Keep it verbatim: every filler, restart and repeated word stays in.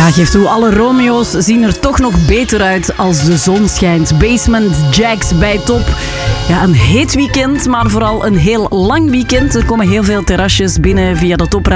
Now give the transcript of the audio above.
Ja, geef toe, alle Romeo's zien er toch nog beter uit als de zon schijnt. Basement Jaxx bij top. Ja, een heet weekend, maar vooral een heel lang weekend. Er komen heel veel terrasjes binnen via de Top